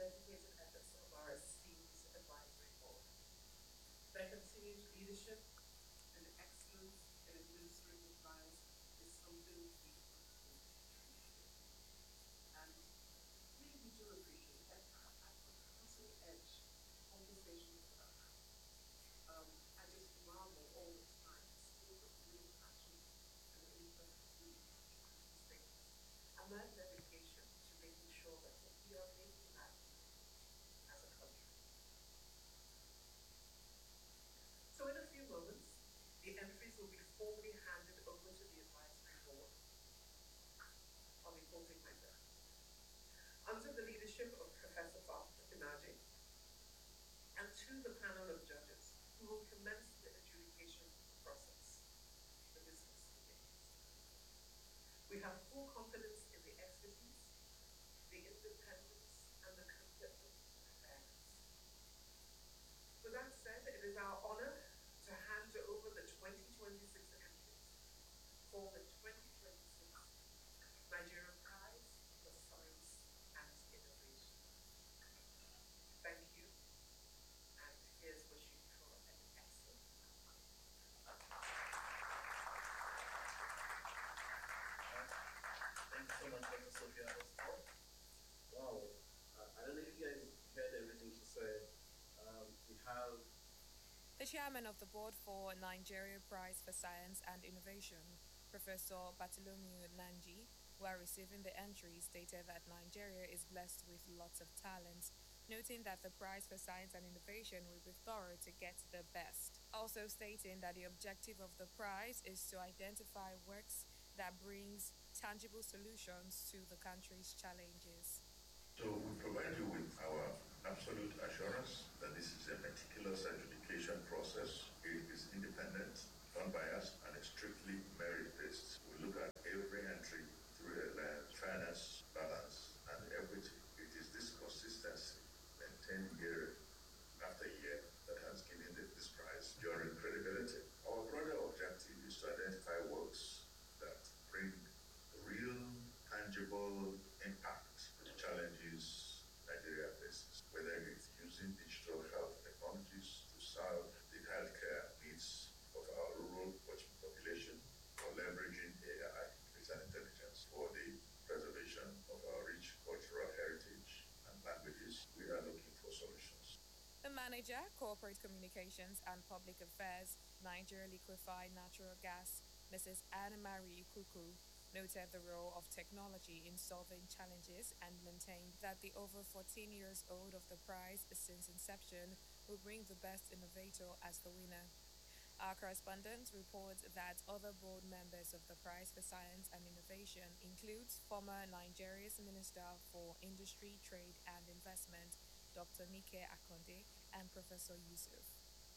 dedicated efforts of our esteemed advisory board. Their continued leadership and excellence in administering the prize is something we deeply appreciate. And really, we do appreciate that at the cutting edge conversations with our panel. I just marvel all the time to see the real passion and interest in these things, and that dedication to making sure that we are making that as a country. So in a few moments, the entries will be formally handed over to the advisory board on reporting member. Under the leadership of Professor Bart Inaji, and to the panel of judges who will commence the adjudication process, the business begins. We have full confidence in the expertise, the independence, and the commitment to fairness. With that said, it is our honor to hand over the 2026 entries for the 2026 Nigerian Prize for Science and Innovation. Thank you, and here's wishing for an excellent Thank you so much, Dr. Sophia. Wow, I don't know if you guys heard everything she said. We have the chairman of the board for Nigeria Prize for Science and Innovation, Professor Bartholomew Nanji, while receiving the entry, stated that Nigeria is blessed with lots of talent, noting that the Prize for Science and Innovation will be thorough to get the best. Also stating that the objective of the prize is to identify works that brings tangible solutions to the country's challenges. So we provide you with our absolute assurance that this is a meticulous adjudication process. It is independent, unbiased, and strictly merit-based. We look at every entry through a lens, fairness, balance, and equity. It is this consistency maintained year after year that has given this prize enduring credibility. Our broader objective is to identify works that bring real, tangible impact to the challenges Nigeria faces, whether it's using digital health technologies to solve the healthcare needs of our rural population, or leveraging AI, artificial intelligence, for the preservation of our rich cultural heritage and languages. We are looking for solutions. The manager, Corporate Communications and Public Affairs, Nigeria Liquefied Natural Gas, Mrs. Anna-Marie Kuku, noted the role of technology in solving challenges and maintained that the over 14 years old of the prize since inception will bring the best innovator as the winner. Our correspondent reports that other board members of the Prize for Science and Innovation includes former Nigeria's Minister for Industry, Trade and Investment, Dr. Nike Akonde, and Professor Yusuf.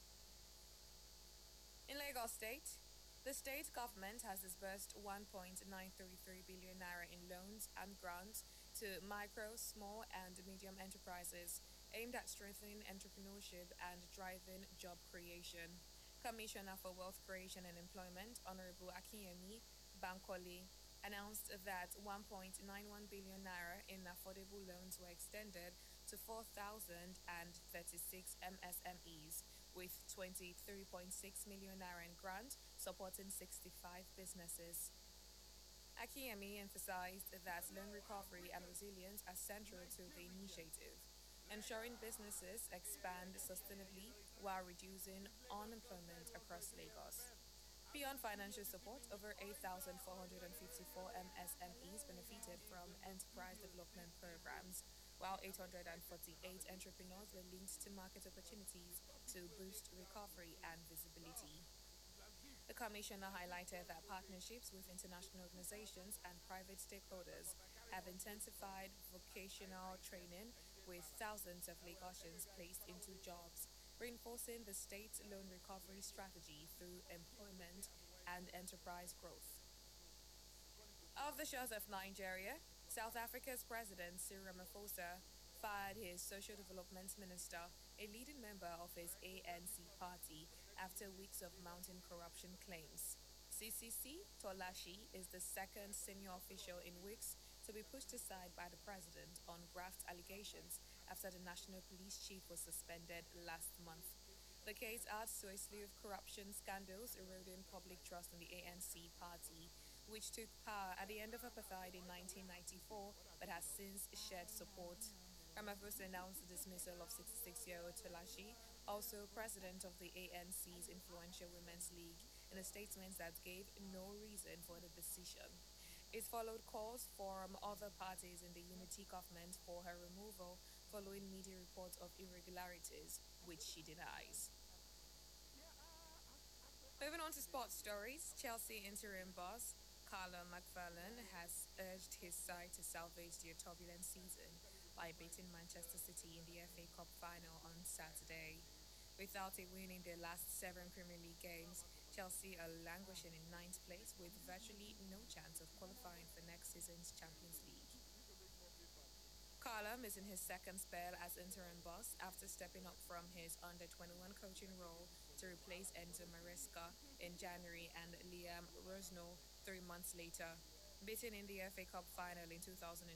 In Lagos State, the state government has disbursed 1.933 billion naira in loans and grants to micro, small and medium enterprises aimed at strengthening entrepreneurship and driving job creation. Commissioner for Wealth Creation and Employment, Honorable Akinyemi Bankole, announced that 1.91 billion naira in affordable loans were extended to 4,036 MSMEs, with 23.6 million naira in grant supporting 65 businesses. Akinyemi emphasized that loan recovery and resilience are central to the initiative, ensuring businesses expand sustainably while reducing unemployment across Lagos. Beyond financial support, over 8,454 MSMEs benefited from enterprise development programs, while 848 entrepreneurs were linked to market opportunities to boost recovery and visibility. The commissioner highlighted that partnerships with international organizations and private stakeholders have intensified vocational training, with thousands of Lagosians placed into jobs, reinforcing the state's loan recovery strategy through employment and enterprise growth. Off the shores of Nigeria, South Africa's President Cyril Ramaphosa fired his Social Development Minister, a leading member of his ANC party, after weeks of mounting corruption claims. CCC Tolashi is the second senior official in weeks to be pushed aside by the president on graft allegations after the national police chief was suspended last month. The case adds to a slew of corruption scandals eroding public trust in the ANC party, which took power at the end of apartheid in 1994 but has since shed support. Ramaphosa announced the dismissal of 66-year-old Tolashi, also president of the ANC's influential Women's League, in a statement that gave no reason for the decision. It followed calls from other parties in the unity government for her removal following media reports of irregularities, which she denies. Moving on to sports stories, Chelsea interim boss Callum McFarlane has urged his side to salvage their turbulent season by beating Manchester City in the FA Cup final on Saturday. Without a win in their last 7 Premier League games, Chelsea are languishing in ninth place with virtually no chance of qualifying for next season's Champions League. Callum is in his second spell as interim boss after stepping up from his under-21 coaching role to replace Enzo Maresca in January and Liam Rosno 3 months later. Beaten in the FA Cup final in 2020,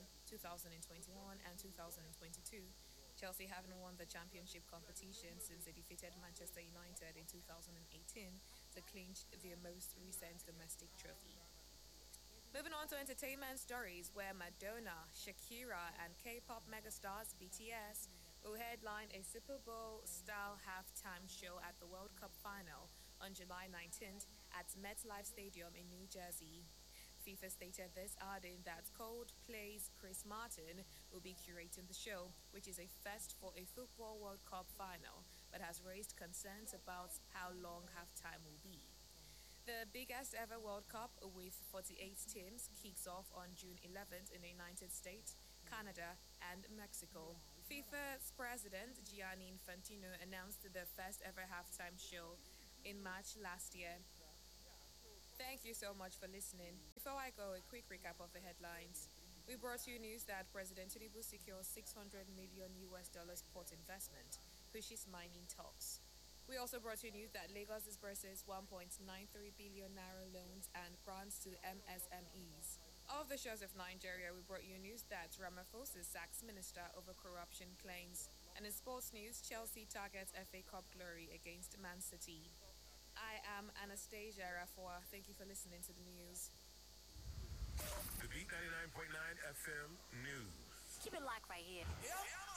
2021 and 2022, Chelsea haven't won the championship competition since they defeated Manchester United in 2018 to clinch their most recent domestic trophy. Moving on to entertainment stories, where Madonna, Shakira, and K-pop megastars BTS will headline a Super Bowl-style halftime show at the World Cup final on July 19th at MetLife Stadium in New Jersey. FIFA stated this, adding that Coldplay's Chris Martin will be curating the show, which is a first for a Football World Cup final, but has raised concerns about how long halftime will be. The biggest ever World Cup, with 48 teams, kicks off on June 11th in the United States, Canada, and Mexico. FIFA's president, Gianni Infantino, announced the first ever halftime show in March last year. Thank you so much for listening. Before I go, a quick recap of the headlines. We brought you news that President Tinubu secures $600 million port investment, pushes mining talks. We also brought you news that Lagos disburses 1.93 billion naira loans and grants to MSMEs. Of the shores of Nigeria, we brought you news that Ramaphosa sacks minister over corruption claims. And in sports news, Chelsea targets FA Cup glory against Man City. I am Anastasia Rafua. Thank you for listening to the news. The Beat 99.9 FM News. Keep it locked right here. Yep.